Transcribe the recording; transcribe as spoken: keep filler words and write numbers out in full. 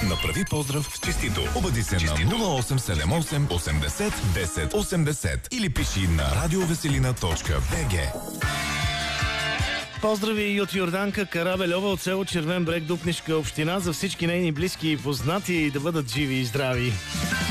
Направи поздрав в честито. Обади се на нула осем седем осем осемдесет десет осемдесет или пиши на радиовеселина точка бг. Поздрави и от Йорданка Карабельова от село Червен брег, Дупнишка община, за всички нейни близки и познати, да бъдат живи и здрави.